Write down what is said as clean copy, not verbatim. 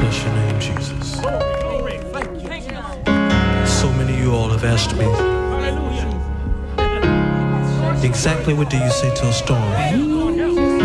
Bless your name, Jesus. So many of you all have asked me, exactly what do you say to a storm?